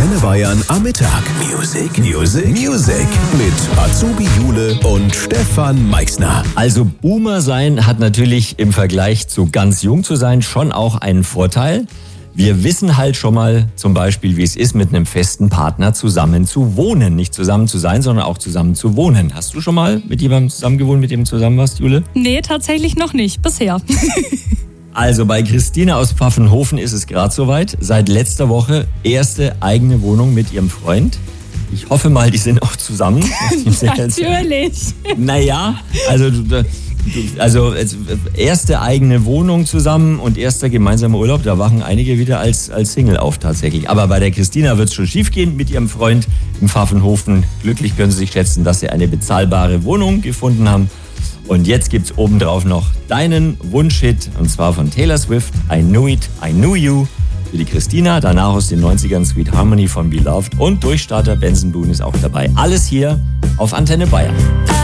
Antenne Bayern am Mittag. Music mit Azubi Jule und Stefan Meixner. Also Boomer sein hat natürlich im Vergleich zu ganz jung zu sein schon auch einen Vorteil. Wir wissen halt schon mal zum Beispiel, wie es ist, mit einem festen Partner zusammen zu wohnen. Nicht zusammen zu sein, sondern auch zusammen zu wohnen. Hast du schon mal mit jemandem zusammen gewohnt, mit dem du zusammen warst, Jule? Nee, tatsächlich noch nicht, bisher. Also bei Christina aus Pfaffenhofen ist es gerade soweit. Seit letzter Woche erste eigene Wohnung mit ihrem Freund. Ich hoffe mal, die sind auch zusammen. Natürlich. Naja, also erste eigene Wohnung zusammen und erster gemeinsamer Urlaub, da wachen einige wieder als Single auf tatsächlich. Aber bei der Christina wird es schon schief gehen mit ihrem Freund im Pfaffenhofen. Glücklich können sie sich schätzen, dass sie eine bezahlbare Wohnung gefunden haben. Und jetzt gibt's obendrauf noch deinen Wunschhit, und zwar von Taylor Swift, I Knew It, I Knew You, für die Christina. Danach aus den 90ern Sweet Harmony von Beloved und Durchstarter Benson Boone ist auch dabei. Alles hier auf Antenne Bayern.